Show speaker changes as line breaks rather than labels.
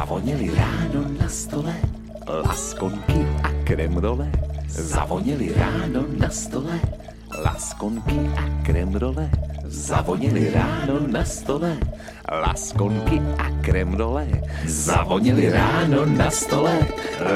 Zavonili ráno na stole laskonky a kremrole. Zavonili ráno na stole laskonky a kremrole. Zavonili ráno na stole laskonky a kremrole. Zavonili ráno na stole